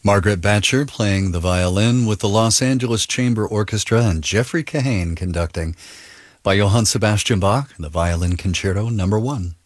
Margaret Batcher playing the violin with the Los Angeles Chamber Orchestra and Jeffrey Kahane conducting. By Johann Sebastian Bach, the Violin Concerto No. 1.